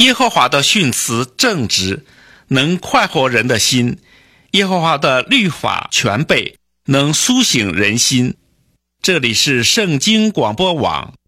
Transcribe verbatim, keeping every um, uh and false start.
耶和华的训词正直，能快活人的心；耶和华的律法全备，能苏醒人心。这里是圣经广播网